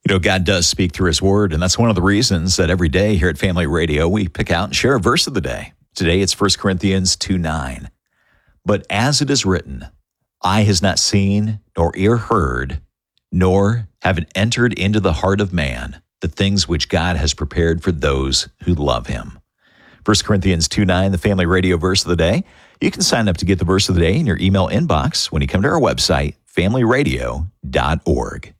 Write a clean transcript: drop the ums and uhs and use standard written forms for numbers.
God does speak through his word, and that's one of the reasons that every day here at Family Radio, we pick out and share a verse of the day. Today, it's 1 Corinthians 2:9. But as it is written, eye has not seen, nor ear heard, nor have it entered into the heart of man, the things which God has prepared for those who love him. 1 Corinthians 2:9, the Family Radio verse of the day. You can sign up to get the verse of the day in your email inbox when you come to our website, familyradio.org.